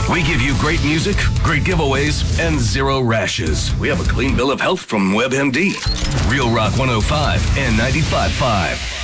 We give you great music, great giveaways, and zero rashes. We have a clean bill of health from WebMD. Real Rock 105 and 95.5.